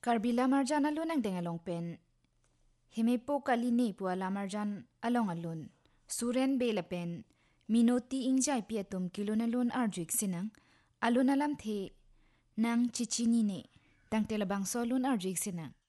Karbila marjan alun ang dengalong pen. Himepo kalini pu alamarjan along alun. Suren belapen. Minoti ingjay piatum kilon alun arjuik sinang. Alun alam the nang cicini ne. Tang telabang solun arjuik sinang.